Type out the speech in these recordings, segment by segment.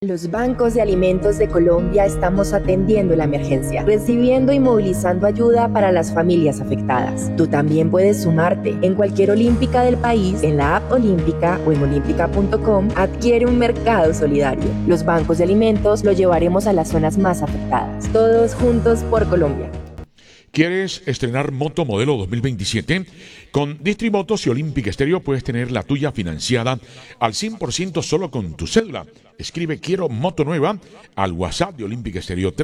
Los bancos de alimentos de Colombia estamos atendiendo la emergencia, recibiendo y movilizando ayuda para las familias afectadas. Tú también puedes sumarte. En cualquier olímpica del país, en la app Olímpica o en olímpica.com, adquiere un mercado solidario. Los bancos de alimentos lo llevaremos a las zonas más afectadas. Todos juntos por Colombia. ¿Quieres estrenar moto modelo 2027? Con Distrimotos y Olímpica Estéreo puedes tener la tuya financiada al 100% solo con tu cédula. Escribe "Quiero moto nueva" al WhatsApp de Olímpica Estéreo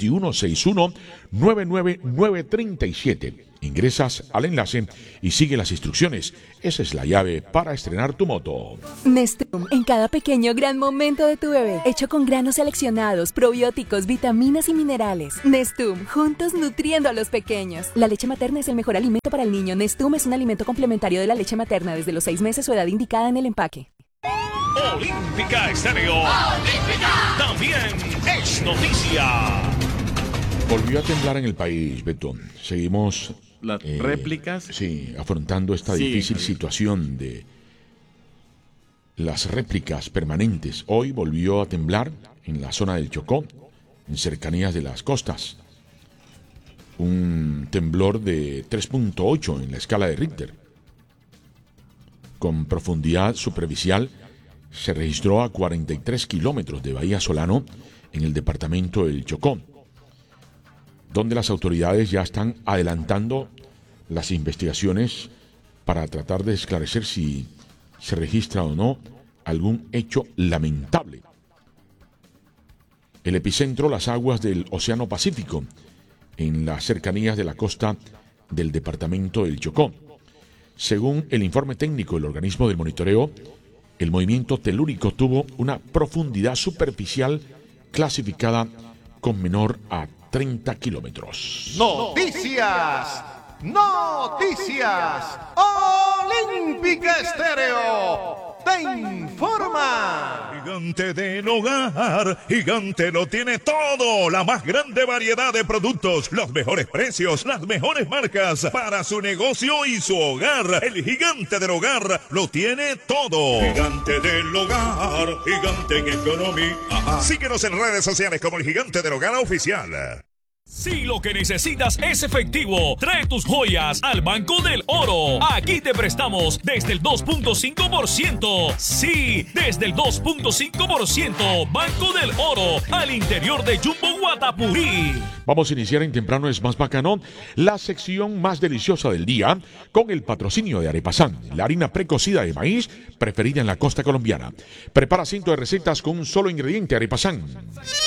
321-61-99937. Ingresas al enlace y sigue las instrucciones. Esa es la llave para estrenar tu moto. Nestum, en cada pequeño gran momento de tu bebé, hecho con granos seleccionados, probióticos, vitaminas y minerales. Nestum, juntos nutriendo a los pequeños. La leche materna es el mejor alimento para el niño. Nestum es un alimento complementario de la leche materna desde los 6 meses o edad indicada en el empaque. Olímpica Estéreo. Olímpica también es noticia. Volvió a temblar en el país, Beto. Seguimos las réplicas. Sí, afrontando esta difícil situación de las réplicas permanentes. Hoy volvió a temblar en la zona del Chocó, en cercanías de las costas. Un temblor de 3.8 en la escala de Richter. Con profundidad superficial se registró a 43 kilómetros de Bahía Solano, en el departamento del Chocó, donde las autoridades ya están adelantando las investigaciones para tratar de esclarecer si se registra o no algún hecho lamentable. El epicentro, las aguas del Océano Pacífico, en las cercanías de la costa del departamento del Chocó. Según el informe técnico del organismo del monitoreo, el movimiento telúrico tuvo una profundidad superficial clasificada con menor a 30 kilómetros. Noticias, noticias, Olímpica Estéreo te informa. Gigante del Hogar, Gigante lo tiene todo, la más grande variedad de productos, los mejores precios, las mejores marcas para su negocio y su hogar. El Gigante del Hogar lo tiene todo. Gigante del Hogar, Gigante en economía. Síguenos en redes sociales como el Gigante del Hogar Oficial. Si lo que necesitas es efectivo, trae tus joyas al Banco del Oro. Aquí te prestamos desde el 2.5%. Sí, desde el 2.5%. Banco del Oro, al interior de Jumbo Guatapurí. Vamos a iniciar en Temprano es Más Bacano, la sección más deliciosa del día, con el patrocinio de Arepasan, la harina precocida de maíz preferida en la costa colombiana. Prepara cientos de recetas con un solo ingrediente, Arepasan.